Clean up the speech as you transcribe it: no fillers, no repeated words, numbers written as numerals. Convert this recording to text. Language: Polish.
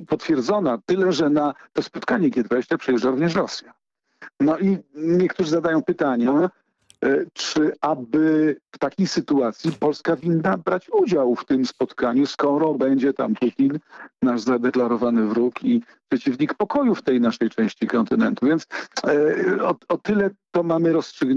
potwierdzona, tyle że na to spotkanie G20 przyjeżdża również Rosja. No i niektórzy zadają pytania, czy aby w takiej sytuacji Polska winna brać udział w tym spotkaniu, skoro będzie tam Putin, nasz zadeklarowany wróg i przeciwnik pokoju w tej naszej części kontynentu. Więc o tyle to mamy rozstrzygnięte.